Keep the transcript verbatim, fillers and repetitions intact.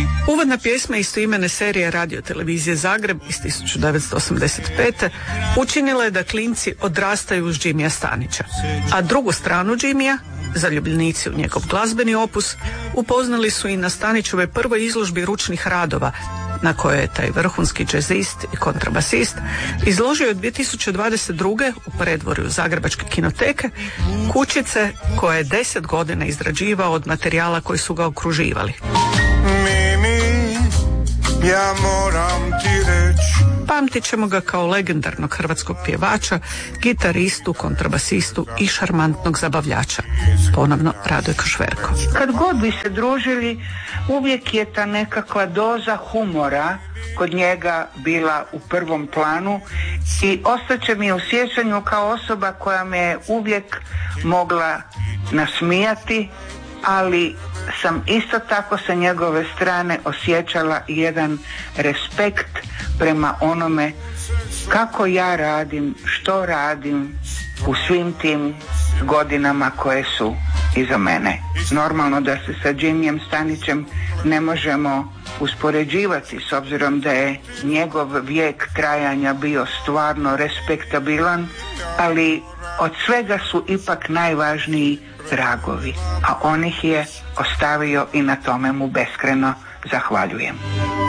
Uvodna pjesma istoimene serije Radio televizije Zagreb iz tisuću devetsto osamdeset pete. učinila je da klinci odrastaju uz Jimija Stanića, a drugu stranu Jimija, zaljubljenici u njegov glazbeni opus, upoznali su i na Stanićevoj prvoj izložbi ručnih radova, na kojoj je taj vrhunski džezist i kontrabasist izložio dvije tisuće dvadeset druge. u predvorju Zagrebačke kinoteke kućice koje je deset godina izrađivao od materijala koji su ga okruživali. Mimi, ja moram ti reći. Pamtit ćemo ga kao legendarnog hrvatskog pjevača, gitaristu, kontrabasistu i šarmantnog zabavljača. Ponovno Radojko Šverko. Kad god bi se družili, uvijek je ta nekakva doza humora kod njega bila u prvom planu i ostaće mi u sjećanju kao osoba koja me je uvijek mogla nasmijati, ali sam isto tako sa njegove strane osjećala jedan respekt prema onome kako ja radim, što radim u svim tim godinama koje su iza mene. Normalno da se sa Jimijem Stanićem ne možemo uspoređivati s obzirom da je njegov vijek trajanja bio stvarno respektabilan, ali od svega su ipak najvažniji tragovi, a on ih je ostavio i na tome mu beskreno zahvaljujem.